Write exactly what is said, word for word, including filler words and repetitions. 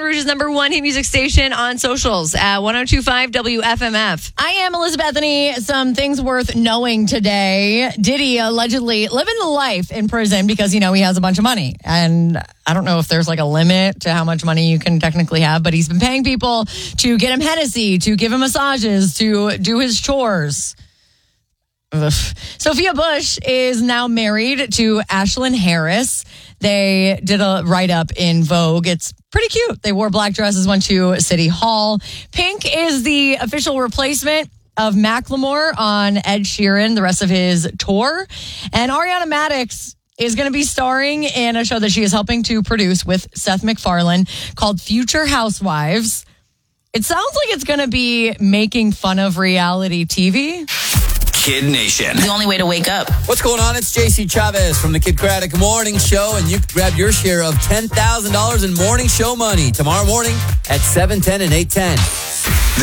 Rouge's number one hit music station on socials at one oh two point five W F M F. I am Elizabeth Bethany. Some things worth knowing today. Diddy allegedly living the life in prison because, you know, he has a bunch of money. And I don't know if there's like a limit to how much money you can technically have, but he's been paying people to get him Hennessy, to give him massages, to do his chores. Ugh. Sophia Bush is now married to Ashlyn Harris. They did a write-up in Vogue. It's pretty cute. They wore black dresses, went to City Hall. Pink is the official replacement of Macklemore on Ed Sheeran, the rest of his tour. And Ariana Madix is going to be starring in a show that she is helping to produce with Seth MacFarlane called Future Housewives. It sounds like it's going to be making fun of reality T V. Kid Nation. The only way to wake up. What's going on? It's J C Chavez from the Kid Craddock Morning Show, and you can grab your share of ten thousand dollars in morning show money tomorrow morning at seven ten and eight ten.